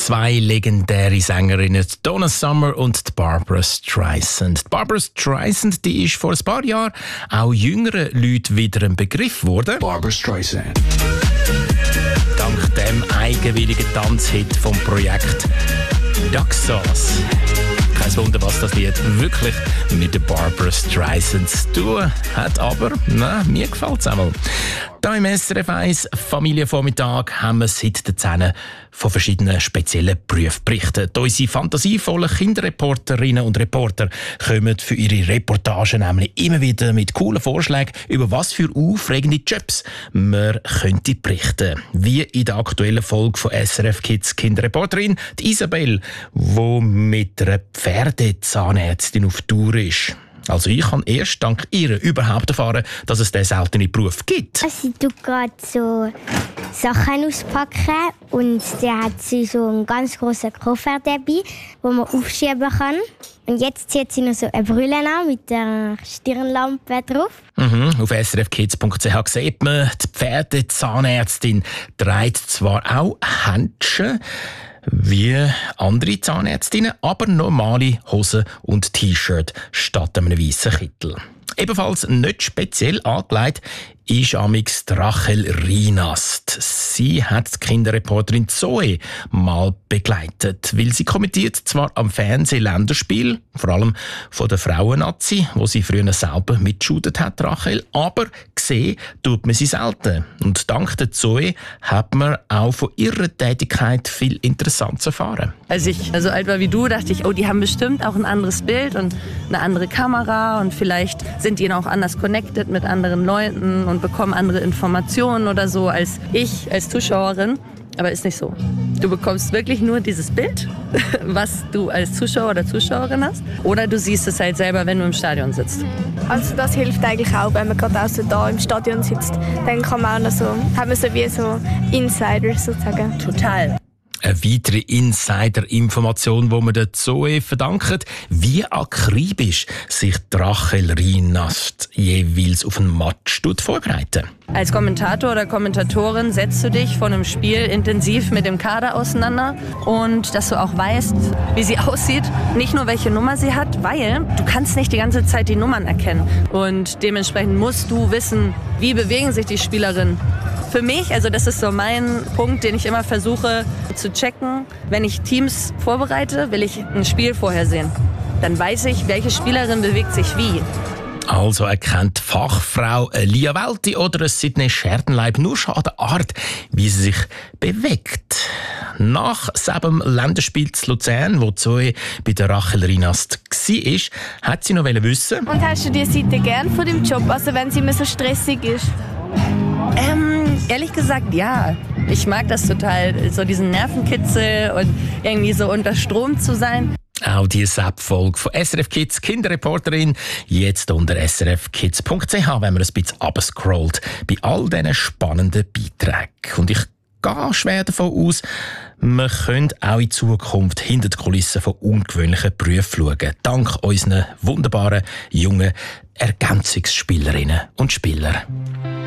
Zwei legendäre Sängerinnen, Donna Summer und die Barbra Streisand. Die Barbra Streisand, die ist vor ein paar Jahren auch jüngeren Leuten wieder ein Begriff geworden. Barbra Streisand. Dank dem eigenwilligen Tanzhit vom Projekt Duck Sauce. Kein Wunder, was das Lied wirklich mit der Barbra Streisand zu tun hat, aber mir gefällt es einmal. Hier im SRF 1 Familienvormittag haben wir seit den 10 von verschiedenen speziellen Berufen berichtet. Unsere fantasievollen Kinderreporterinnen und Reporter kommen für ihre Reportagen nämlich immer wieder mit coolen Vorschlägen, über was für aufregende Jobs man könnte berichten. Wie in der aktuellen Folge von SRF Kids Kinderreporterin, die Isabel, die mit einer Pferdezahnärztin auf Tour ist. Also ich habe erst dank ihr überhaupt erfahren, dass es diesen seltenen Beruf gibt. Sie tut gerade so Sachen auspacken und der hat sie so einen ganz grossen Koffer dabei, wo man aufschieben kann. Und jetzt zieht sie noch so eine Brille an mit der Stirnlampe drauf. Auf srfkids.ch sieht man, die Pferdezahnärztin trägt zwar auch Händchen wie andere Zahnärztinnen, aber normale Hosen und T-Shirt statt einem weißen Kittel. Ebenfalls nicht speziell angelegt ist amix Rachel Rienast. Sie hat die Kinderreporterin Zoe mal begleitet, weil sie kommentiert zwar am Fernsehländerspiel, vor allem von der Frauen-Nazi, wo sie früher selber mitgeschudert hat, Rachel, aber gesehen tut man sie selten. Und dank der Zoe hat man auch von ihrer Tätigkeit viel Interessantes erfahren. Als ich so alt war wie du, dachte ich, die haben bestimmt auch ein anderes Bild und eine andere Kamera und vielleicht sind die auch anders connected mit anderen Leuten und bekommen andere Informationen oder so als ich als Zuschauerin. Aber ist nicht so. Du bekommst wirklich nur dieses Bild, was du als Zuschauer oder Zuschauerin hast. Oder du siehst es halt selber, wenn du im Stadion sitzt. Also das hilft eigentlich auch, wenn man gerade auch so da im Stadion sitzt. Dann kann man auch noch so, hat man so wie so Insider sozusagen. Total. Eine weitere Insider-Information, die man der Zoe verdankt, wie akribisch sich Rachel Rienast jeweils auf einen Match vorbereiten. Als Kommentator oder Kommentatorin setzt du dich vor einem Spiel intensiv mit dem Kader auseinander und dass du auch weißt, wie sie aussieht, nicht nur welche Nummer sie hat, weil du kannst nicht die ganze Zeit die Nummern erkennen und dementsprechend musst du wissen, wie bewegen sich die Spielerinnen. Für mich, also das ist so mein Punkt, den ich immer versuche zu checken, wenn ich Teams vorbereite, will ich ein Spiel vorher sehen. Dann weiß ich, welche Spielerin bewegt sich wie. Also erkennt Fachfrau Lia Welti oder Sydney Scherdenleib nur schon an der Art, wie sie sich bewegt. Nach dem Länderspiel zu Luzern, wo Zoe bei der Rachel Rienast war, hat sie noch wissen. Und hast du die Seite gern von dem Job, also wenn sie immer so stressig ist? Ehrlich gesagt, ja. Ich mag das total, so diesen Nervenkitzel und irgendwie so unter Strom zu sein. Auch die Folge von SRF Kids Kinderreporterin jetzt unter srfkids.ch, wenn man ein bisschen runterscrollt bei all diesen spannenden Beiträgen. Und ich gehe schwer davon aus, wir können auch in Zukunft hinter die Kulissen von ungewöhnlichen Berufen schauen, dank unseren wunderbaren jungen Ergänzungsspielerinnen und Spieler.